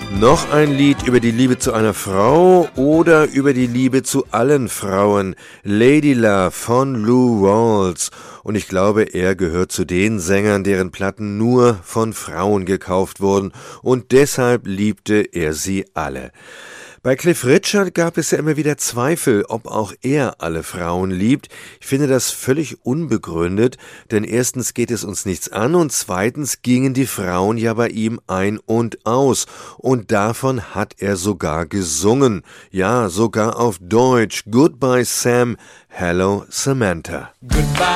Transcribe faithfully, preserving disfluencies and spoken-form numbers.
Noch ein Lied über die Liebe zu einer Frau oder über die Liebe zu allen Frauen. Lady Love von Lou Rawls. Und ich glaube, er gehört zu den Sängern, deren Platten nur von Frauen gekauft wurden. Und deshalb liebte er sie alle. Bei Cliff Richard gab es ja immer wieder Zweifel, ob auch er alle Frauen liebt. Ich finde das völlig unbegründet, denn erstens geht es uns nichts an und zweitens gingen die Frauen ja bei ihm ein und aus. Und davon hat er sogar gesungen. Ja, sogar auf Deutsch. Goodbye Sam, hello Samantha. Goodbye